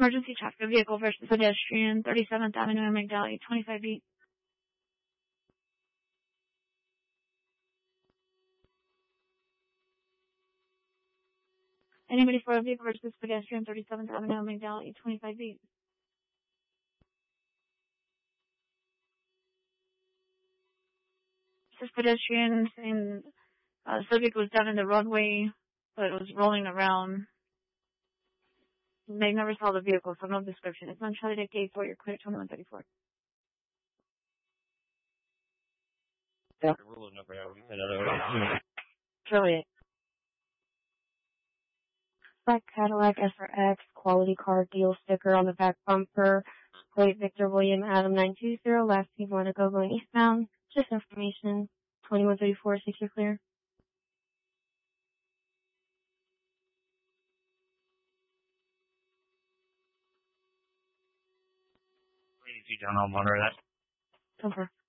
Emergency traffic vehicle versus pedestrian, 37th Avenue and McDowell, 25 feet. Anybody for a vehicle versus pedestrian, 37th Avenue and McDowell, 25 feet. This is pedestrian saying the subject was down in the roadway, but it was rolling around. They never saw the vehicle, so no description. It's on Charlie Dick Gate for your clear 2134. Yeah. Rule number, Charlie. Black Cadillac SRX, quality car deal sticker on the back bumper. Plate Victor William Adam 920, last team want to go going eastbound. Just information. 2134, 6 you're clear. Easy down, I'll monitor that. Over.